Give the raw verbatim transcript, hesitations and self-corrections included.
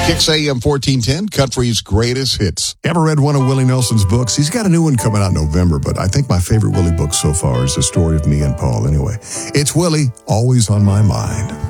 Kicks A M fourteen ten, Country's Greatest Hits. Ever read one of Willie Nelson's books? He's got a new one coming out in November, but I think my favorite Willie book so far is The Story of Me and Paul. Anyway, it's Willie, always on my mind.